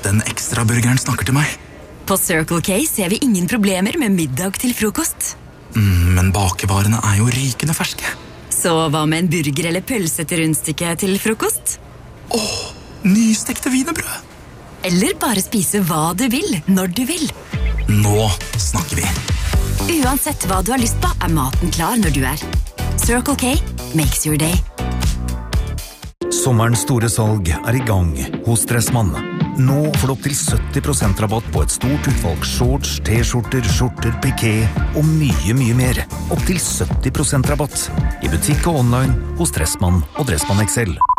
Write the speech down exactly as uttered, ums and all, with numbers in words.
Den ekstra burgeren snakker til meg. På Circle K ser vi ingen problemer med middag til frokost. Mm, men bakevarene er jo rykende ferske. Så hva med en burger eller pølse til rundstykke til frokost? Åh, nystekte wienerbrød. Eller bare spise hva du vil, når du vil. Nå snakker vi. Uansett hva du har lyst på, er maten klar når du er. Circle K makes your day. Sommerens store salg er i gang hos Dressmann. Nå får du opp til sytti prosent rabatt på et stort utvalg shorts, t-skjorter, skjorter, piké og mye, mye mer. Opp til sytti prosent rabatt i butikk og online hos Dressmann og Dressmann X L.